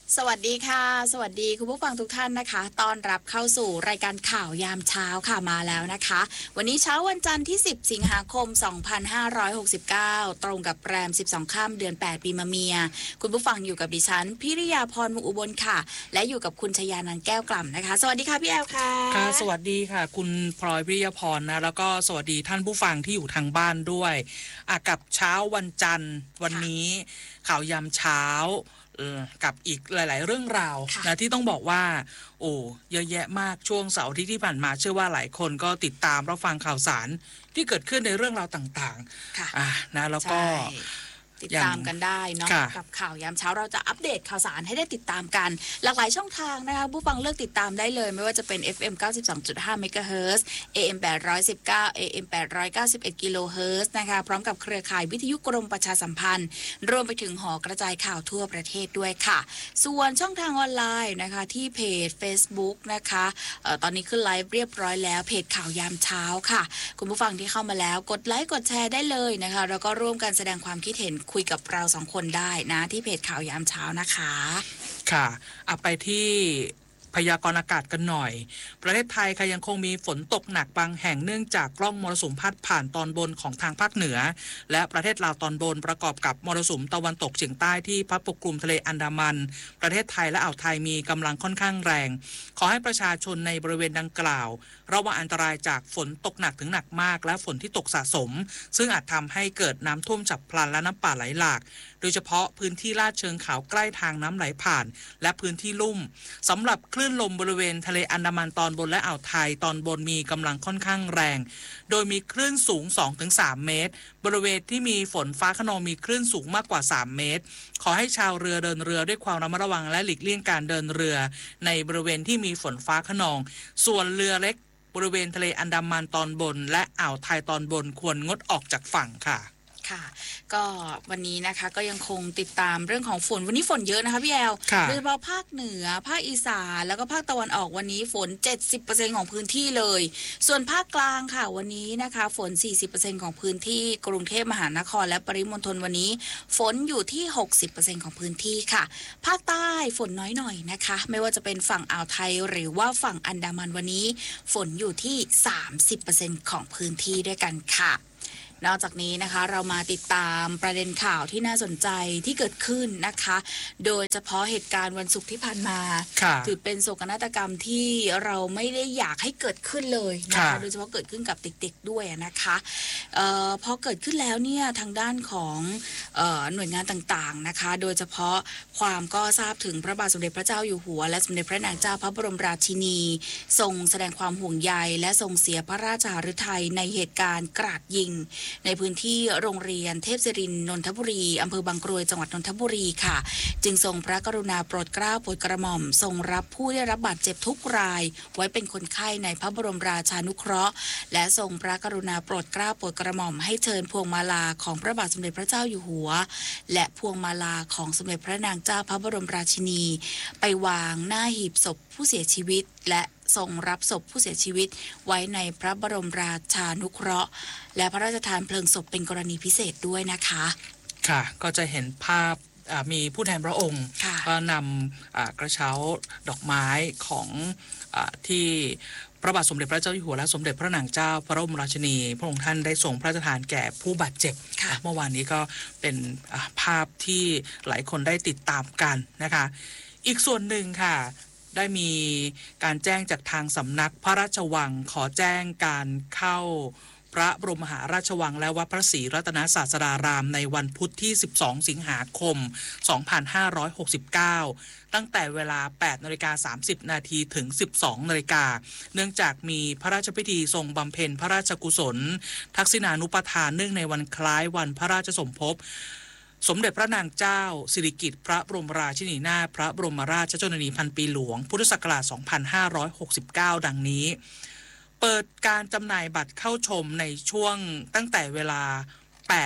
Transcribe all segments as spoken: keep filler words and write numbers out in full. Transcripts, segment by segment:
สวัสดีค่ะสวัสดีคุณผู้ฟังทุกท่านนะคะต้อนรับเข้าสู่รายการข่าวยามเช้าค่ะมาแล้วนะคะวันนี้เช้าวันจันทร์ที่สิบสิงหาคมสองพันห้าร้อยหกสิบเก้าตรงกับแรมสิบสองค่ำเดือนแปดปีมะเมียคุณผู้ฟังอยู่กับดิฉันพิริยาพรมุอุบลค่ะและอยู่กับคุณชยานันท์แก้วกล่ำนะคะสวัสดีค่ะพี่แอลค่ะค่ะสวัสดีค่ะคุณพลอยพิริยาพรนะแล้วก็สวัสดีท่านผู้ฟังที่อยู่ทางบ้านด้วยอ่ะกับเช้าวันจันทร์วันนี้ข่าวยามเช้ากับอีกหลายๆเรื่องราวนะที่ต้องบอกว่าโอ้เยอะแยะมากช่วงเสาร์อาทิตย์ที่ผ่านมาเชื่อว่าหลายคนก็ติดตามรับฟังข่าวสารที่เกิดขึ้นในเรื่องราวต่างๆอ่ะนะแล้วก็ติดตามกันได้เนาะกับข่าวยามเช้าเราจะอัปเดตข่าวสารให้ได้ติดตามกันหลากหลายช่องทางนะคะผู้ฟังเลือกติดตามได้เลยไม่ว่าจะเป็น เอฟ เอ็ม เก้าสิบสองจุดห้า เมกะเฮิรตซ์ เอ เอ็ม แปดร้อยสิบเก้า เอ เอ็ม แปดร้อยเก้าสิบเอ็ด กิโลเฮิรตซ์นะคะพร้อมกับเครือข่ายวิทยุกรมประชาสัมพันธ์รวมไปถึงหอกระจายข่าวทั่วประเทศด้วยค่ะส่วนช่องทางออนไลน์นะคะที่เพจ Facebook นะคะเอ่อตอนนี้ขึ้นไลฟ์เรียบร้อยแล้วเพจข่าวยามเช้าค่ะคุณผู้ฟังที่เข้ามาแล้วกดไลค์กดแชร์ได้เลยนะคะแล้วก็ร่วมกันแสดงความคิดเห็นคุยกับเราสองคนได้นะที่เพจข่าวยามเช้านะคะค่ะเอาไปที่พยากรณ์อากาศกันหน่อยประเทศไทยค่ะยังคงมีฝนตกหนักบางแห่งเนื่องจากร่องมรสุมพัดผ่านตอนบนของทางภาคเหนือและประเทศลาวตอนบนประกอบกับมรสุมตะวันตกเฉียงใต้ที่พัดปกคลุมทะเลอันดามันประเทศไทยและอ่าวไทยมีกำลังค่อนข้างแรงขอให้ประชาชนในบริเวณดังกล่าวระวังอันตรายจากฝนตกหนักถึงหนักมากและฝนที่ตกสะสมซึ่งอาจทำให้เกิดน้ำท่วมฉับพลันและน้ำป่าไหลหลากโดยเฉพาะพื้นที่ลาดเชิงเขาใกล้ทางน้ำไหลผ่านและพื้นที่ลุ่มสำหรับคลื่นลมบริเวณทะเลอันดามันตอนบนและอ่าวไทยตอนบนมีกำลังค่อนข้างแรงโดยมีคลื่นสูง สองถึงสาม เมตรบริเวณที่มีฝนฟ้าคะนองมีคลื่นสูงมากกว่าสามเมตรขอให้ชาวเรือเดินเรือด้วยความระมัดระวังและหลีกเลี่ยงการเดินเรือในบริเวณที่มีฝนฟ้าคะนองส่วนเรือเล็กบริเวณทะเลอันดามันตอนบนและอ่าวไทยตอนบนควรงดออกจากฝั่งค่ะค่ะก็วันนี้นะคะก็ยังคงติดตามเรื่องของฝนวันนี้ฝนเยอะนะคะพี่แอลโดยเฉพาะภาคเหนือภาคอีสานแล้วก็ภาคตะวันออกวันนี้ฝน เจ็ดสิบเปอร์เซ็นต์ ของพื้นที่เลยส่วนภาคกลางค่ะวันนี้นะคะฝน สี่สิบเปอร์เซ็นต์ ของพื้นที่กรุงเทพมหานครและปริมณฑลวันนี้ฝนอยู่ที่ หกสิบเปอร์เซ็นต์ ของพื้นที่ค่ะภาคใต้ฝนน้อยหน่อยนะคะไม่ว่าจะเป็นฝั่งอ่าวไทยหรือว่าฝั่งอันดามันวันนี้ฝนอยู่ที่ สามสิบเปอร์เซ็นต์ ของพื้นที่ด้วยกันค่ะนอกจากนี้นะคะเรามาติดตามประเด็นข่าวที่น่าสนใจที่เกิดขึ้นนะคะโดยเฉพาะเหตุการณ์วันศุกร์ที่ผ่านมาถือเป็นโศกนาฏกรรมที่เราไม่ได้อยากให้เกิดขึ้นเลยนะคะโดยเฉพาะเกิดขึ้นกับเด็กๆด้วยนะคะเอ่อพอเกิดขึ้นแล้วเนี่ยทางด้านของเอ่อหน่วยงานต่างๆนะคะโดยเฉพาะความก็ทราบถึงพระบาทสมเด็จพระเจ้าอยู่หัวและสมเด็จพระนางเจ้าพระบรมราชินีทรงแสดงความห่วงใยและทรงเสียพระราชหฤทัยในเหตุการณ์กราดยิงในพื้นที่โรงเรียนเทพศิรินทร์นนทบุรีอำเภอบางกรวยจังหวัดนนทบุรีค่ะจึงทรงพระกรุณาโปรดเกล้าโปรดกระหม่อมทรงรับผู้ได้รับบาดเจ็บทุกรายไว้เป็นคนไข้ในพระบรมราชานุเคราะห์และทรงพระกรุณาโปรดเกล้าโปรดกระหม่อมให้เชิญพวงมาลาของพระบาทสมเด็จพระเจ้าอยู่หัวและพวงมาลาของสมเด็จพระนางเจ้าพระบรมราชินีไปวางหน้าหีบศพผู้เสียชีวิตและทรงรับศพผู้เสียชีวิตไว้ในพระบรมราชานุเคราะห์และพระราชทานเพลิงศพเป็นกรณีพิเศษด้วยนะคะค่ะก็จะเห็นภาพมีผู้แทนพระองค์ก็นำกระเช้าดอกไม้ของที่พระบาทสมเด็จพระเจ้าอยู่หัวและสมเด็จพระนางเจ้าพระบรมราชินีพระองค์ท่านได้ทรงพระราชทานแก่ผู้บาดเจ็บเมื่อวานนี้ก็เป็นภาพที่หลายคนได้ติดตามกันนะคะอีกส่วนหนึ่งค่ะได้มีการแจ้งจากทางสำนักพระราชวังขอแจ้งการเข้าพระบรมมหาราชวังและวัดพระศรีรัตนศาสดารามในวันพุธที่สิบสองสิงหาคมสองพันห้าร้อยหกสิบเก้าตั้งแต่เวลา แปดนาฬิกาสามสิบนาทีถึง สิบสองนาฬิกาเนื่องจากมีพระราชพิธีทรงบำเพ็ญพระราชกุศลทักษิณานุปทานเนื่องในวันคล้ายวันพระราชสมภพสมเด็จพระนางเจ้าสิริกิติ์พระบรมราชินีนาถพระบรมราชชนนีพันปีหลวงพุทธศักราชสองพันห้าร้อยหกสิบเก้าดังนี้เปิดการจำหน่ายบัตรเข้าชมในช่วงตั้งแต่เวลา แปด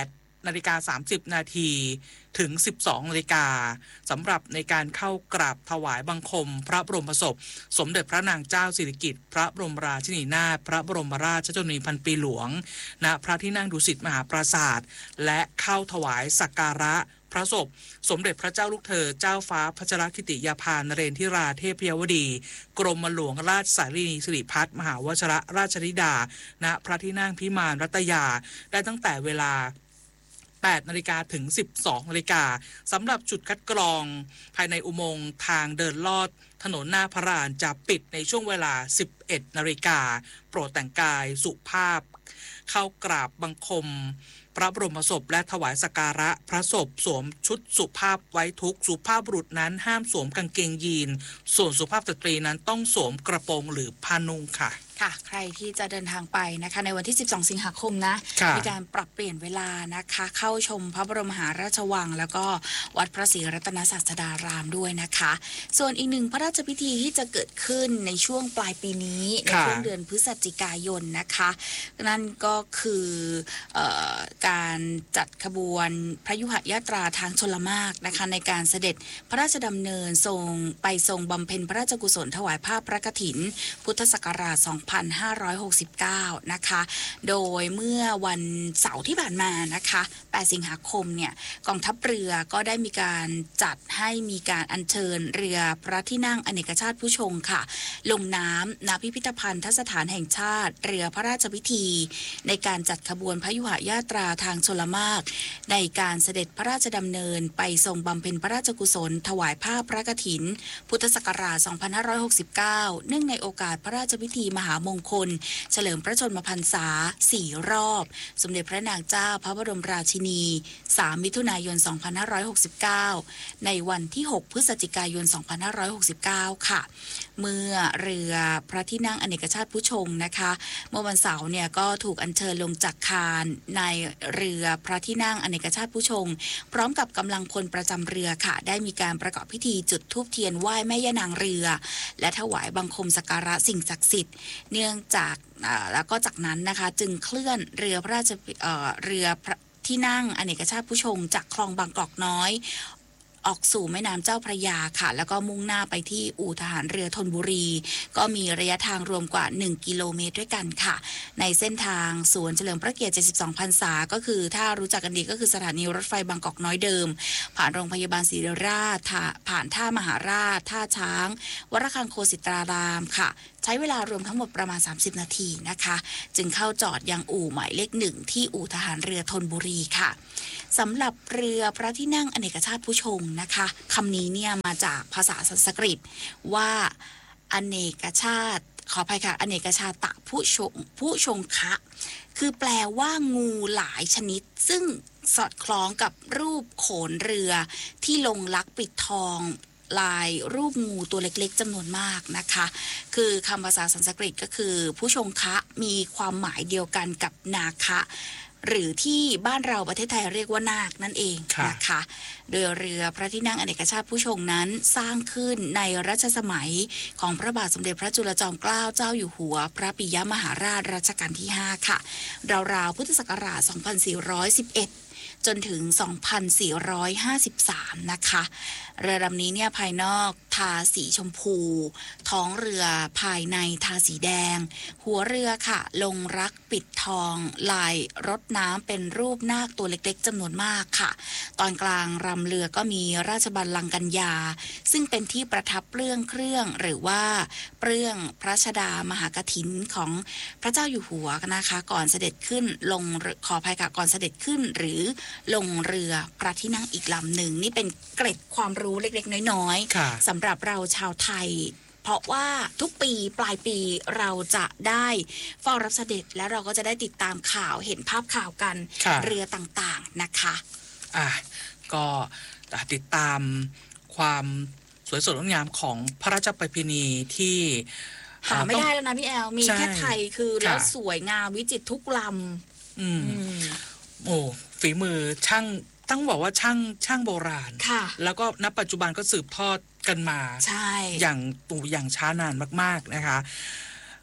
นาฬิกาสามสิบนาทีถึงสิบสองนาฬิกาสำหรับในการเข้ากราบถวายบังคมพระบรมศพสมเด็จพระนางเจ้าสิริกิติ์พระบรมราชินีนาถพระบรมราชชนนีพันปีหลวงณพระที่นั่งดุสิตมหาปราสาทและเข้าถวายสักการะพระศพสมเด็จพระเจ้าลูกเธอเจ้าฟ้าพัชรกิติยาภานเรนทิราเทพยวดีกรมหลวงราชสารีสิริพัฒน์มหาวชิรราชธิดาณพระที่นั่งพิมานรัตยาได้ตั้งแต่เวลาแปดนาฬิกาถึงสิบสองนาฬิกาสำหรับจุดคัดกรองภายในอุโมงค์ทางเดินลอดถนนหน้าพระลานจะปิดในช่วงเวลาสิบเอ็ดนาฬิกาโปรดแต่งกายสุภาพเข้ากราบบังคมพระบรมศพและถวายสักการะพระศพสวมชุดสุภาพไว้ทุกข์สุภาพบุรุษนั้นห้ามสวมกางเกงยีนส่วนสุภาพสตรีนั้นต้องสวมกระโปรงหรือผ้านุ่งค่ะค่ะใครที่จะเดินทางไปนะคะในวันที่สิบสองสิงหาคมนะมีการปรับเปลี่ยนเวลานะคะเข้าชมพระบรมมหาราชวังแล้วก็วัดพระศรีรัตนศาสดารามด้วยนะคะส่วนอีกหนึ่งพระราชพิธีที่จะเกิดขึ้นในช่วงปลายปีนี้ในช่วงเดือนพฤศจิกายนนะคะนั่นก็คือเอ่อการจัดขบวนพระยุหยาตราทางชลมารนะคะในการเสด็จพระราชดำเนินทรงไปทรงบำเพ็ญพระราชกุศลถวายผ้าพระกฐินพุทธศักราชสองพันห้าร้อยหกสิบเก้านะคะโดยเมื่อวันเสาร์ที่ผ่านมานะคะแปดสิงหาคมเนี่ยกองทัพเรือก็ได้มีการจัดให้มีการอัญเชิญเรือพระที่นั่งอเนกชาติผู้ชงค่ะลงน้ำณพิพิธภัณฑ์สถานแห่งชาติเรือพระราชพิธีในการจัดขบวนพระยุหยาตราทางชลมารในการเสด็จพระราชดำเนินไปทรงบำเพ็ญพระราชกุศลถวายผ้าพระกฐินพุทธศักราชสองพันห้าร้อยหกสิบเก้าเนื่องในโอกาสพระราชพิธีมหามงคลเฉลิมพระชนมพรรษาสี่รอบสมเด็จพระนางเจ้าพระบรมราชินีสามมิถุนายนสองพันห้าร้อยหกสิบเก้าในวันที่หกพฤศจิกายนสองพันห้าร้อยหกสิบเก้าค่ะเมื่อเรือพระที่นั่งอเนกชาติผู้ชงนะคะเมื่อวันเสาร์เนี่ยก็ถูกอัญเชิญลงจากคานในเรือพระที่นั่งอเนกชาติผู้ชงพร้อมกับกำลังพลประจำเรือค่ะได้มีการประกอบพิธีจุดธูปเทียนไหว้แม่ย่านางเรือและถวายบังคมสักการะสิ่งศักดิ์สิทธิ์เนื่องจากแล้วก็จากนั้นนะคะจึงเคลื่อนเรือพระราชเอ่อเรือพระที่นั่งอเนกชาติผู้ชงจากคลองบางกอกน้อยออกสู่แม่น้ำเจ้าพระยาค่ะแล้วก็มุ่งหน้าไปที่อู่ทหารเรือธนบุรีก็มีระยะทางรวมกว่าหนึ่งกิโลเมตรด้วยกันค่ะในเส้นทางสวนเฉลิมพระเกียรติเจ็ดสิบสองพรรษาก็คือถ้ารู้จักกันดีก็คือสถานีรถไฟบางกอกน้อยเดิมผ่านโรงพยาบาลศิริราชผ่านท่ามหาราชท่าช้างวรคังโคสิตรารามค่ะใช้เวลารวมทั้งหมดประมาณสามสิบนาทีนะคะจึงเข้าจอดยังอู่หมายเลขหนึ่งที่อู่ทหารเรือธนบุรีค่ะสำหรับเรือพระที่นั่งอเนกชาติผู้ชงนะคะคำนี้เนี่ยมาจากภาษาสันสกฤตว่าอเนกชาติขออภัยค่ะอเนกชาตะผู้ชงผู้ชงคะคือแปลว่างูหลายชนิดซึ่งสอดคล้องกับรูปโขนเรือที่ลงลักษณ์ปิดทองลายรูปงูตัวเล็กๆจำนวนมากนะคะคือคำภาษาสันสกฤตก็คือผู้ชงคะมีความหมายเดียวกันกับนาคะหรือที่บ้านเราประเทศไทยเรียกว่านาคนั่นเองนะคะโดยเรือพระที่นั่งอเนกชาติผู้ชงนั้นสร้างขึ้นในรัชสมัยของพระบาทสมเด็จพระจุลจอมเกล้าเจ้าอยู่หัวพระปิยมหาราชรัชกาลที่ห้าค่ะราวๆพุทธศักราชสองพันสี่ร้อยสิบเอ็ดจนถึงสองพันสี่ร้อยห้าสิบสามนะคะเรือลำนี้เนี่ยภายนอกทาสีชมพูท้องเรือภายในทาสีแดงหัวเรือค่ะลงรักปิดทองลายรถน้ำเป็นรูปนาคตัวเล็กๆจำนวนมากค่ะตอนกลางรำเรือก็มีราชบัลลังก์กัญญาซึ่งเป็นที่ประทับเปลื้องเครื่องหรือว่าเปลื้องพระชดามหากฐินของพระเจ้าอยู่หัวนะคะก่อนเสด็จขึ้นลงขออภัยค่ะก่อนเสด็จขึ้นหรือลงเรือพระที่นั่งอีกลำหนึ่งนี่เป็นเกร็ดความรู้เล็กๆน้อยๆสำหรับเราชาวไทยเพราะว่าทุกปีปลายปีเราจะได้เฝ้ารับเสด็จและเราก็จะได้ติดตามข่าวเห็นภาพข่าวกันเรือต่างๆนะคะอ่ะก็ติดตามความสวยสดงดงามของพระราชประเพณีที่หาไม่ได้แล้วนะพี่แอลมีแค่ไทยคือแล้วสวยงามวิจิตรทุกลำอืมโอ้ฝีมือช่างต้องบอกว่าช่างช่างโบราณแล้วก็ณปัจจุบันก็สืบทอดกันมาอย่างปู่อย่างช้านานมากๆนะคะ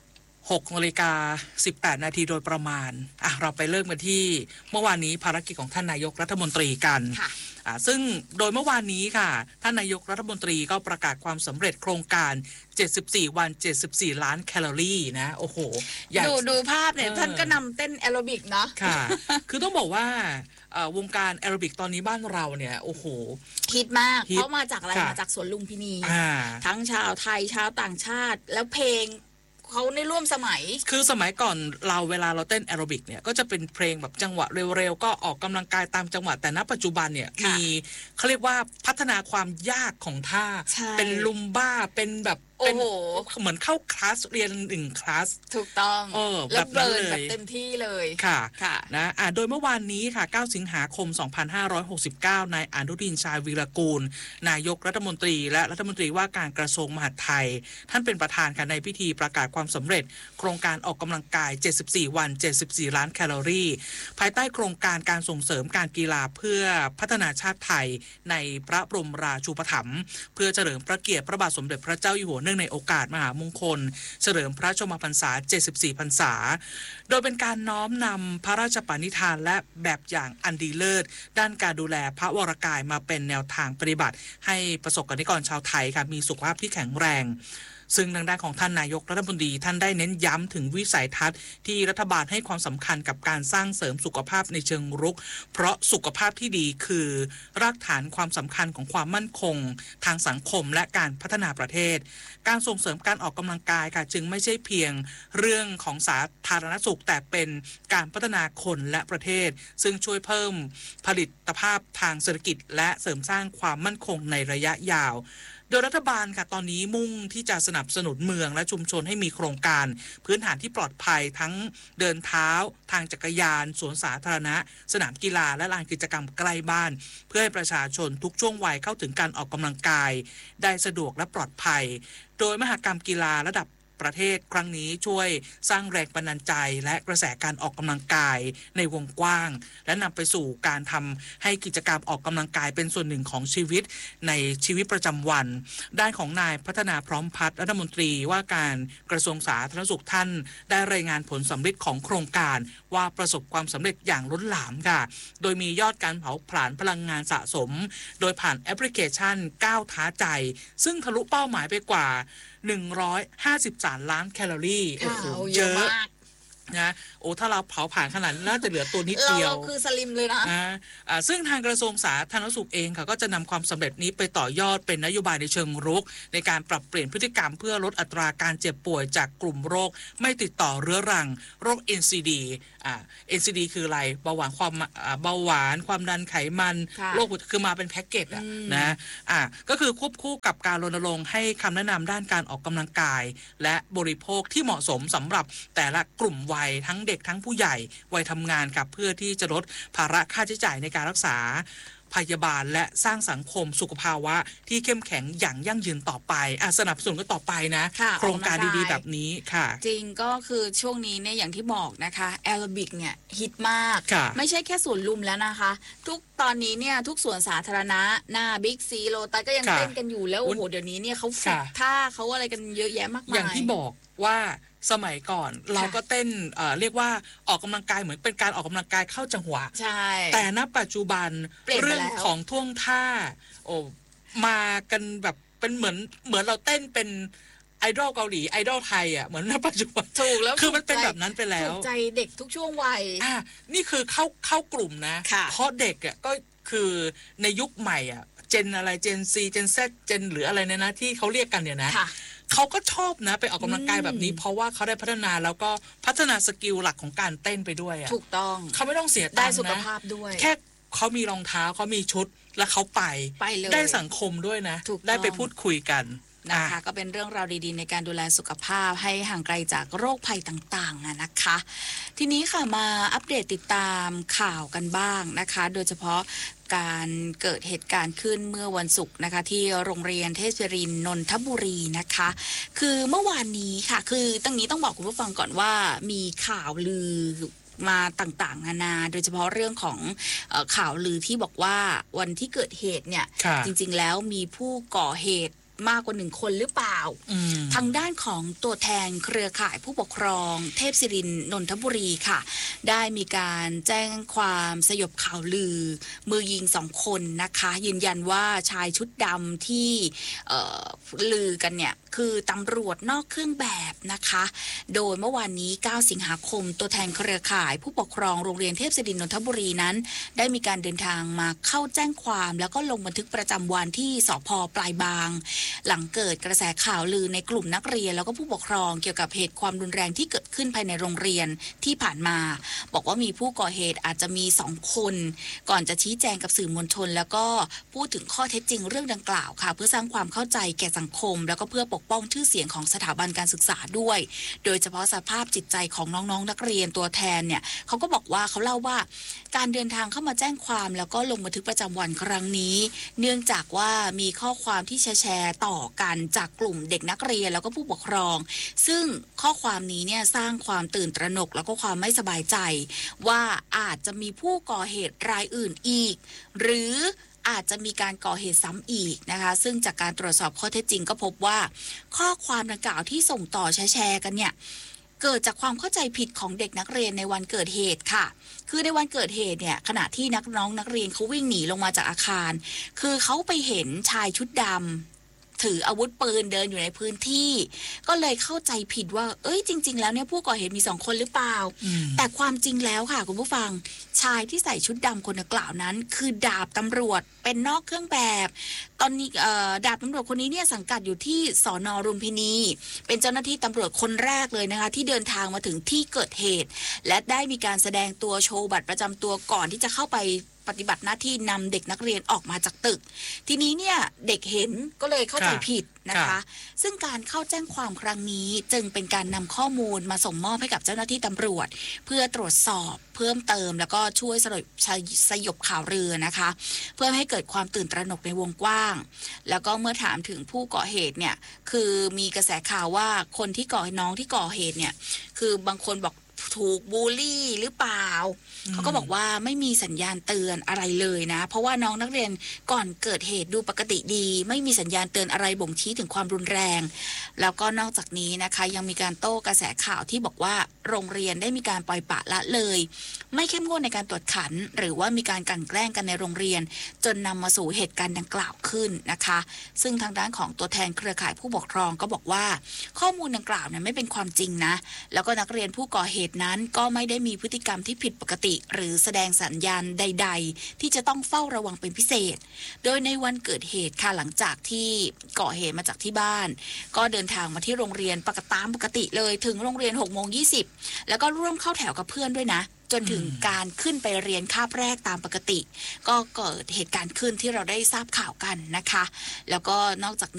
หกนาฬิกาสิบแปดนาทีโดยประมาณอ่ะเราไปเริ่มกันที่เมื่อวานนี้ภารกิจของท่านนายกรัฐมนตรีกันอ่ะซึ่งโดยเมื่อวานนี้ค่ะท่านนายกรัฐมนตรีก็ประกาศความสำเร็จโครงการเจ็ดสิบสี่วันเจ็ดสิบสี่ล้านแคลอรี่นะโอ้โหดูดูภาพเนี่ยท่านก็นำเต้นแอโรบิกเนาะค่ะคือต้องบอกว่าวงการแอโรบิกตอนนี้บ้านเราเนี่ยโอ้โหฮิตมากเพราะมาจากอะไรมาจากสวนลุมพินีทั้งชาวไทยชาวต่างชาติแล้วเพลงเขาในร่วมสมัยคือสมัยก่อนเราเวลาเราเต้นแอโรบิกเนี่ยก็จะเป็นเพลงแบบจังหวะเร็วๆก็ออกกำลังกายตามจังหวะแต่ณปัจจุบันเนี่ยมีเขาเรียกว่าพัฒนาความยากของท่าเป็นลุมบ้าเป็นแบบโอ้โหเหมือนเข้าคลาสเรียนหนึ่งคลาสถูกต้องเออแบบเบิร์นแบบเต็มที่เลยค่ะค่ะนะอ่าโดยเมื่อวานนี้ค่ะเก้าสิงหาคมสองพันห้าร้อยหกสิบเก้านายอนุทินชาญวีรกูลนายกรัฐมนตรีและรัฐมนตรีว่าการกระทรวงมหาดไทยท่านเป็นประธานค่ะในพิธีประกาศความสำเร็จโครงการออกกำลังกายเจ็ดสิบสี่วันเจ็ดสิบสี่ล้านแคลอรี่ภายใต้โครงการการส่งเสริมการกีฬาเพื่อพัฒนาชาติไทยในพระบรมราชูปถัมภ์เพื่อเฉลิมพระเกียรติพระบาทสมเด็จพระเจ้าอยู่หัวเนื่องในโอกาสมหามงคลเฉลิมพระชนมพรรษาเจ็ดสิบสี่พรรษาโดยเป็นการน้อมนำพระราชปณิธานและแบบอย่างอันดีเลิศด้านการดูแลพระวรกายมาเป็นแนวทางปฏิบัติให้ประสบกนิกรชาวไทยค่ะมีสุขภาพที่แข็งแรงซึ่งทางด้านของท่านนายกรัฐมนตรีท่านได้เน้นย้ำถึงวิสัยทัศน์ที่รัฐบาลให้ความสำคัญกับการสร้างเสริมสุขภาพในเชิงรุกเพราะสุขภาพที่ดีคือรากฐานความสำคัญของความมั่นคงทางสังคมและการพัฒนาประเทศการส่งเสริมการออกกำลังกายค่ะจึงไม่ใช่เพียงเรื่องของสาธารณสุขแต่เป็นการพัฒนาคนและประเทศซึ่งช่วยเพิ่มผลิตภาพทางเศรษฐกิจและเสริมสร้างความมั่นคงในระยะยาวโดยรัฐบาลค่ะตอนนี้มุ่งที่จะสนับสนุนเมืองและชุมชนให้มีโครงการพื้นฐานที่ปลอดภัยทั้งเดินเท้าทางจักรยานสวนสาธารณะสนามกีฬาและลานกิจกรรมใกล้บ้านเพื่อให้ประชาชนทุกช่วงวัยเข้าถึงการออกกำลังกายได้สะดวกและปลอดภัยโดยมหกรรมกีฬาระดับประเทศครั้งนี้ช่วยสร้างแรงบันดาลใจและกระแสการออกกำลังกายในวงกว้างและนำไปสู่การทำให้กิจกรรมออกกำลังกายเป็นส่วนหนึ่งของชีวิตในชีวิตประจำวันด้านของนายพัฒนาพร้อมพัฒน์รัฐมนตรีว่าการกระทรวงสาธารณสุขท่านได้รายงานผลสำเร็จของโครงการว่าประสบความสำเร็จอย่างล้นหลามค่ะโดยมียอดการเผาผลาญพลังงานสะสมโดยผ่านแอปพลิเคชันก้าวท้าใจซึ่งทะลุเป้าหมายไปกว่าหนึ่งร้อยห้าสิบสามล้านแคลอรี่โอ้โหเยอะนะโอ้ถ้าเราเผาผ่านขนาดน่าจะเหลือตัวนิดเดียวเราคือสลิมเลยนะอ่าซึ่งทางกระทรวงสาธารณสุขเองค่ะก็จะนำความสำเร็จนี้ไปต่อยอดเป็นนโยบายในเชิงรุกในการปรับเปลี่ยนพฤติกรรมเพื่อลดอัตราการเจ็บป่วยจากกลุ่มโรคไม่ติดต่อเรื้อรังโรค เอ็น ซี ดี อ่า เอ็น ซี ดี คืออะไรเบาหวานความเบาหวานความดันไขมันโรคคือมาเป็นแพ็กเกจอ่ะนะอ่าก็คือควบคู่กับการรณรงค์ให้คำแนะนำด้านการออกกำลังกายและบริโภคที่เหมาะสมสำหรับแต่ละกลุ่มวัยทั้งเด็กทั้งผู้ใหญ่วัยทำงานกับเพื่อที่จะลดภาระค่าใช้จ่ายในการรักษาพยาบาลและสร้างสังคมสุขภาวะที่เข้มแข็งอย่างยั่งยืนต่อไปอ่ะสนับสนุนก็ต่อไปนะโครงการดีๆแบบนี้ค่ะจริงก็คือช่วงนี้เนี่ยอย่างที่บอกนะคะแอโรบิกเนี่ยฮิตมากไม่ใช่แค่สวนลุมแล้วนะคะทุกตอนนี้เนี่ยทุกสวนสาธารณะหน้าบิ๊กซีโลตัสก็ยังเต้นกันอยู่แล้วโอ้โหเดี๋ยวนี้เนี่ยเขาฝึกท่าเขาอะไรกันเยอะแยะมากมายอย่างที่บอกว่าสมัยก่อนเราก็เต้น เอ่อ เรียกว่าออกกำลังกายเหมือนเป็นการออกกำลังกายเข้าจังหวะใช่แต่ณปัจจุบันเรื่องของท่วงท่าโอ้มากันแบบเป็นเหมือนเหมือนเราเต้นเป็นไอดอลเกาหลีไอดอลไทยอ่ะเหมือนณปัจจุบันถูกแล้วคือมันเป็นแบบนั้นไปแล้วถูกใจเด็กทุกช่วงวัยอ่ะนี่คือเข้าเข้ากลุ่มนะเพราะเด็กอ่ะก็คือในยุคใหม่อ่ะเจนอะไรเจนซีเจนแซดเจนหรืออะไรเนี่ยนะที่เขาเรียกกันเนี่ยนะเขาก็ชอบนะไปออกกำลังกายแบบนี้เพราะว่าเขาได้พัฒนาแล้วก็พัฒนาสกิลหลักของการเต้นไปด้วยอ่ะถูกต้องเขาไม่ต้องเสียตังค์นะได้สุขภาพด้วยแค่เขามีรองเท้าเขามีชุดแล้วเขาไปไปเลยได้สังคมด้วยนะได้ไปพูดคุยกันนะคะก็เป็นเรื่องราวดีๆในการดูแลสุขภาพให้ห่างไกลจากโรคภัยต่างๆนะคะทีนี้ค่ะมาอัปเดตติดตามข่าวกันบ้างนะคะโดยเฉพาะการเกิดเหตุการณ์ขึ้นเมื่อวันศุกร์นะคะที่โรงเรียนเทพรินทร์นนทบุรีนะคะคือเมื่อวานนี้ค่ะคือตั้งนี้ต้องบอกคุณผู้ฟังก่อนว่ามีข่าวลือมาต่างๆนานาโดยเฉพาะเรื่องของเอ่อข่าวลือที่บอกว่าวันที่เกิดเหตุเนี่ยจริงๆแล้วมีผู้ก่อเหตุมากกว่าหนึ่งคนหรือเปล่าทางด้านของตัวแทนเครือข่ายผู้ปกครองเทพศิรินทร์นนทบุรีค่ะได้มีการแจ้งความสยบข่าวลือมือยิงสองคนนะคะยืนยันว่าชายชุดดำที่ลือกันเนี่ยคือตำรวจนอกเครื่องแบบนะคะโดยเมื่อวานนี้เก้าสิงหาคมตัวแทนเครือข่ายผู้ปกครองโรงเรียนเทพศิรินทร์นนทบุรีนั้นได้มีการเดินทางมาเข้าแจ้งความแล้วก็ลงบันทึกประจำวันที่สภ.ปลายบางหลังเกิดกระแสข่าวลือในกลุ่มนักเรียนแล้วก็ผู้ปกครองเกี่ยวกับเหตุความรุนแรงที่เกิดขึ้นภายในโรงเรียนที่ผ่านมาบอกว่ามีผู้ก่อเหตุอาจจะมีสองคนก่อนจะชี้แจงกับสื่อมวลชนแล้วก็พูดถึงข้อเท็จจริงเรื่องดังกล่าวค่ะเพื่อสร้างความเข้าใจแก่สังคมแล้วก็เพื่อปกป้องชื่อเสียงของสถาบันการศึกษาด้วยโดยเฉพาะสภาพจิตใจของน้องๆ น, นักเรียนตัวแทนเนี่ยเขาก็บอกว่าเขาเล่าว่าการเดินทางเข้ามาแจ้งความแล้วก็ลงบันทึกประจำวันครั้งนี้เนื่องจากว่ามีข้อความที่แชร์ต่อกันจากกลุ่มเด็กนักเรียนแล้วก็ผู้ปกครองซึ่งข้อความนี้เนี่ยสร้างความตื่นตระหนกแล้วก็ความไม่สบายใจว่าอาจจะมีผู้ก่อเหตุรายอื่นอีกหรืออาจจะมีการก่อเหตุซ้ำอีกนะคะซึ่งจากการตรวจสอบข้อเท็จจริงก็พบว่าข้อความดังกล่าวที่ส่งต่อแชร์กันเนี่ยเกิดจากความเข้าใจผิดของเด็กนักเรียนในวันเกิดเหตุค่ะคือในวันเกิดเหตุเนี่ยขณะที่นักน้องนักเรียนเขาวิ่งหนีลงมาจากอาคารคือเขาไปเห็นชายชุดดำถืออาวุธปืนเดินอยู่ในพื้นที่ก็เลยเข้าใจผิดว่าเอ้ยจริงๆแล้วเนี่ยผู้ก่อเหตุมีสองคนหรือเปล่าแต่ความจริงแล้วค่ะคุณผู้ฟังชายที่ใส่ชุดดำคนดังกล่าวนั้นคือดาบตำรวจเป็นนอกเครื่องแบบตอนนี้ดาบตำรวจคนนี้เนี่ยสังกัดอยู่ที่สน.รุมพินีเป็นเจ้าหน้าที่ตำรวจคนแรกเลยนะคะที่เดินทางมาถึงที่เกิดเหตุและได้มีการแสดงตัวโชว์บัตรประจำตัวก่อนที่จะเข้าไปปฏิบัติหน้าที่นำเด็กนักเรียนออกมาจากตึกทีนี้เนี่ยเด็กเห็นก็เลยเข้าใจผิดนะคะซึ่งการเข้าแจ้งความครั้งนี้จึงเป็นการนำข้อมูลมาส่งมอบให้กับเจ้าหน้าที่ตำรวจเพื่อตรวจสอบเพิ่มเติมแล้วก็ช่วยสยบสยบข่าวลือนะคะเพื่อให้เกิดความตื่นตระหนกในวงกว้างแล้วก็เมื่อถามถึงผู้ก่อเหตุเนี่ยคือมีกระแสข่าวว่าคนที่ก่อน้องที่ก่อเหตุเนี่ยคือบางคนบอกถูกบูลลี่หรือเปล่าเขาก็บอกว่าไม่มีสัญญาณเตือนอะไรเลยนะเพราะว่าน้องนักเรียนก่อนเกิดเหตุดูปกติดีไม่มีสัญญาณเตือนอะไรบ่งชี้ถึงความรุนแรงแล้วก็นอกจากนี้นะคะยังมีการโต้กระแสข่าวที่บอกว่าโรงเรียนได้มีการปล่อยปละละเลยไม่เข้มงวดในการตรวจขันหรือว่ามีการกลั่นแกล้งกันในโรงเรียนจนนำมาสู่เหตุการณ์ดังกล่าวขึ้นนะคะซึ่งทางด้านของตัวแทนเครือข่ายผู้ปกครองก็บอกว่าข้อมูลดังกล่าวเนี่ยไม่เป็นความจริงนะแล้วก็นักเรียนผู้ก่อเหตุนั้นก็ไม่ได้มีพฤติกรรมที่ผิดปกติหรือแสดงสัญญาณใดๆที่จะต้องเฝ้าระวังเป็นพิเศษโดยในวันเกิดเหตุค่ะหลังจากที่ก่อเหตุมาจากที่บ้านก็เดินทางมาที่โรงเรียนปกติตามปกติเลยถึงโรงเรียน หกโมงยี่สิบ แล้วก็ร่วมเข้าแถวกับเพื่อนด้วยนะจนถึงการขึ้นไปเรียนคาบแรกตามปกติก็เกิดเหตุการณ์ขึ้นที่เราได้ทราบข่าวกันนะคะแล้วก็นอกจาก